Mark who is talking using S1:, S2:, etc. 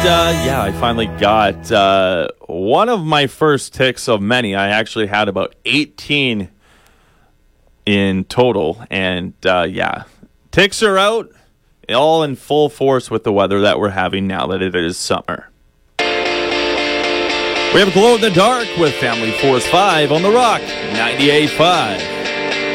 S1: I finally got one of my first ticks of many. I actually had about 18 in total. And ticks are out, all in full force with the weather that we're having now that it is summer. We have Glow in the Dark with Family Force 5 on The Rock 98.5.